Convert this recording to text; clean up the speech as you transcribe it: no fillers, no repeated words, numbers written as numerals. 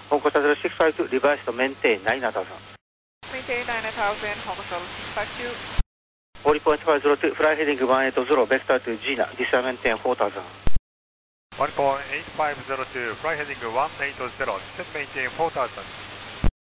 Hong Kong Shuttle 652, reverse to maintain 9000. Maintain 9000, Hong Kong Shuttle 652. 40.502, fly heading 180, vector to Gina, descend maintain 4000. 1.8502, fly heading 180, descend maintain 4000.